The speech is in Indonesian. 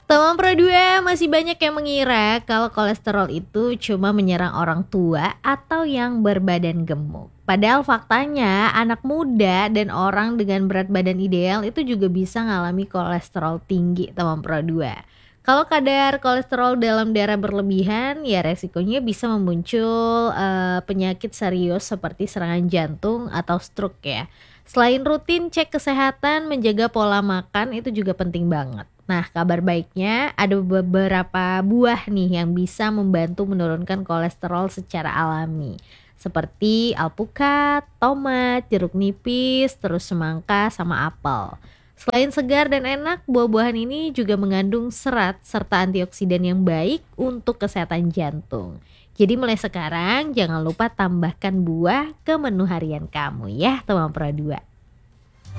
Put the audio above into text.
Teman Pro 2, masih banyak yang mengira kalau kolesterol itu cuma menyerang orang tua atau yang berbadan gemuk. Padahal faktanya anak muda dan orang dengan berat badan ideal itu juga bisa ngalami kolesterol tinggi, teman Pro 2. Kalau kadar kolesterol dalam darah berlebihan, ya resikonya bisa memuncul penyakit serius seperti serangan jantung atau stroke ya. Selain rutin cek kesehatan, menjaga pola makan itu juga penting banget. Nah, kabar baiknya ada beberapa buah nih yang bisa membantu menurunkan kolesterol secara alami. Seperti alpukat, tomat, jeruk nipis, terus semangka sama apel. Selain segar dan enak, buah-buahan ini juga mengandung serat serta antioksidan yang baik untuk kesehatan jantung. Jadi mulai sekarang jangan lupa tambahkan buah ke menu harian kamu ya, teman Pro 2.